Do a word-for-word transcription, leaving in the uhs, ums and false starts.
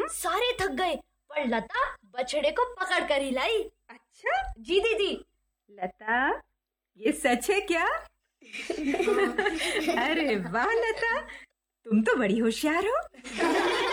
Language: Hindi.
सारे थक गए पर लता बछड़े को पकड़ कर ही लाई। अच्छा जी दीदी। लता, ये सच है क्या? अरे वाह लता, तुम तो बड़ी होशियार हो।